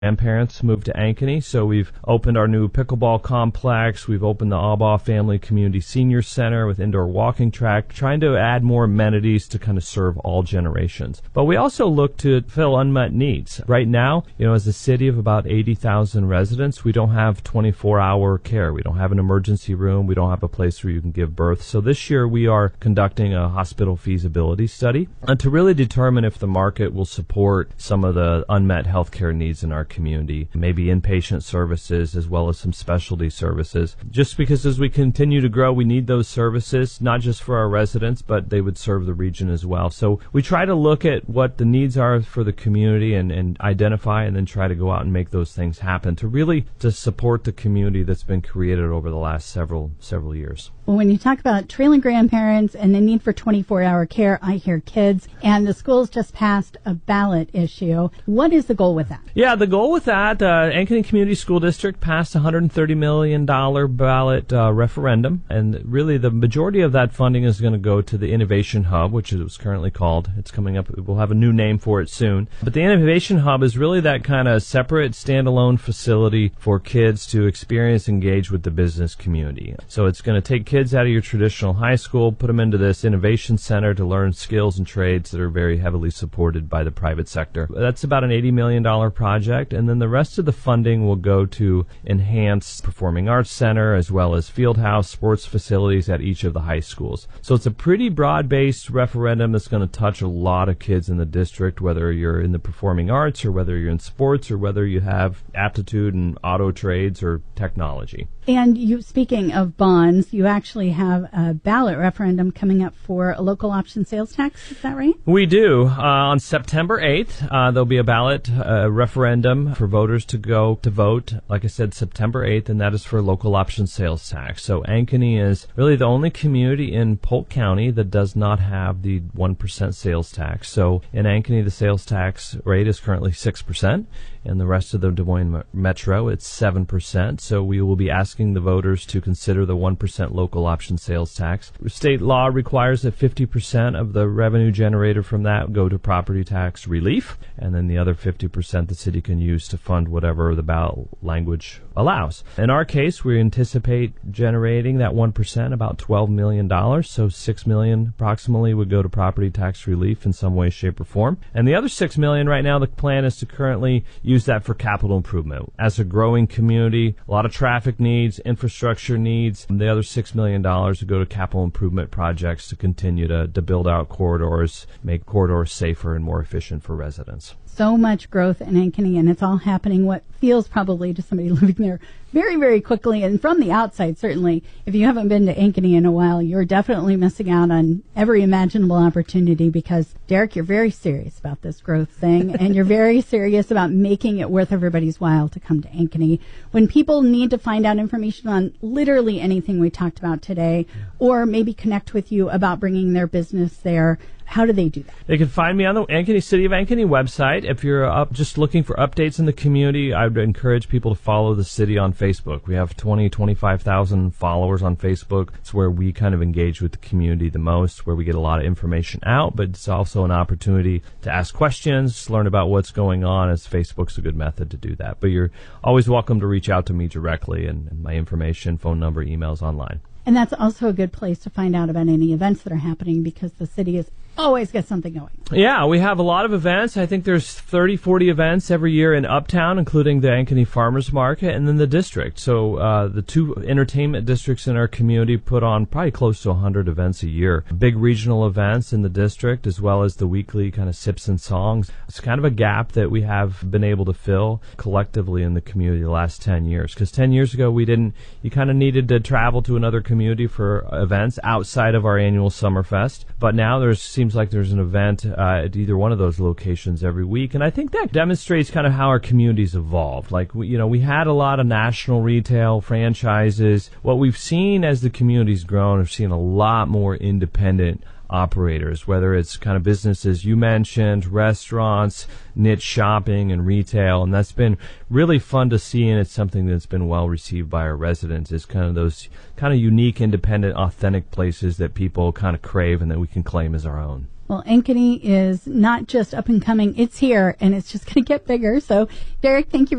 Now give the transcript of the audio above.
grandparents moved to Ankeny, so we've opened our new pickleball complex. We've opened the Albaugh Family Community Senior Center with indoor walking track, trying to add more amenities to kind of serve all generations. But we also look to fill unmet needs. Right now, as a city of about 80,000 residents, we don't have 24-hour care. We don't have an emergency room. We don't have a place where you can give birth. So this year we are conducting a hospital feasibility study to really determine if the market will support some of the unmet healthcare needs in our community, maybe inpatient services as well as some specialty services. Just because as we continue to grow, we need those services, not just for our residents, but they would serve the region as well. So we try to look at what the needs are for the community and identify and then try to go out and make those things happen to support the community that's been created over the last several years. Well, when you talk about trailing grandparents and the need for 24-hour care, I hear kids, and the schools just passed a ballot issue. What is the goal with that? Yeah, the goal with that, Ankeny Community School District passed a $130 million ballot referendum, and really the majority of that funding is going to go to the Innovation Hub, which it was currently called. It's coming up. We'll have a new name for it soon. But the Innovation Hub is really that kind of separate, standalone facility for kids to experience, engage with the business community. So it's going to take kids out of your traditional high school, put them into this innovation center to learn skills and trades that are very heavily supported by the private sector. That's about an $80 million project, and then the rest of the funding will go to enhance Performing Arts Center as well as field house sports facilities at each of the high schools. So it's a pretty broad-based referendum that's going to touch a lot of kids in the district, whether you're in the performing arts or whether you're in sports or whether you have aptitude in auto trades or technology. And you, speaking of bonds, you actually have a ballot referendum coming up for a local option sales tax. Is that right? We do. On September 8th, there'll be a ballot referendum for voters to go to vote. Like I said, September 8th, and that is for local option sales tax. So Ankeny is really the only community in Polk County that does not have the 1% sales tax. So in Ankeny, the sales tax rate is currently 6%. In the rest of the Des Moines Metro, it's 7%. So we will be asking the voters to consider the 1% local option sales tax. State law requires that 50% of the revenue generated from that go to property tax relief, and then the other 50% the city can use to fund whatever the ballot language allows. In our case, we anticipate generating that 1%, about $12 million. So $6 million approximately would go to property tax relief in some way, shape, or form. And the other $6 million right now, the plan is to currently use that for capital improvement. As a growing community, a lot of traffic needs, infrastructure needs. The other $6 million would go to capital improvement projects to continue to build out corridors, make corridors safer and more efficient for residents. So much growth in Ankeny, and it's all happening what feels probably to somebody living there very, very quickly. And from the outside, certainly, if you haven't been to Ankeny in a while, you're definitely missing out on every imaginable opportunity because, Derek, you're very serious about this growth thing, and you're very serious about making it worth everybody's while to come to Ankeny. When people need to find out information on literally anything we talked about today, or maybe connect with you about bringing their business there, how do they do that? They can find me on the Ankeny City of Ankeny website. If you're just looking for updates in the community, I would encourage people to follow the city on Facebook. We have 25,000 followers on Facebook. It's where we kind of engage with the community the most, where we get a lot of information out, but it's also an opportunity to ask questions, learn about what's going on, as Facebook's a good method to do that. But you're always welcome to reach out to me directly, and my information, phone number, emails online. And that's also a good place to find out about any events that are happening because the city has always got something going. Yeah, we have a lot of events. I think there's 30, 40 events every year in Uptown, including the Ankeny Farmers Market and then the district. So the two entertainment districts in our community put on probably close to 100 events a year. Big regional events in the district as well as the weekly kind of sips and songs. It's kind of a gap that we have been able to fill collectively in the community the last 10 years. Because 10 years ago, you kind of needed to travel to another community for events outside of our annual Summerfest. But now seems like there's an event at either one of those locations every week. And I think that demonstrates kind of how our community's evolved. Like, we had a lot of national retail franchises. What we've seen as the community's grown, we've seen a lot more independent operators, whether it's kind of businesses you mentioned, restaurants, niche shopping, and retail. And that's been really fun to see, and it's something that's been well received by our residents, is kind of those kind of unique, independent, authentic places that people kind of crave and that we can claim as our own. Well, Ankeny is not just up and coming, it's here, and it's just going to get bigger. So, Derek, thank you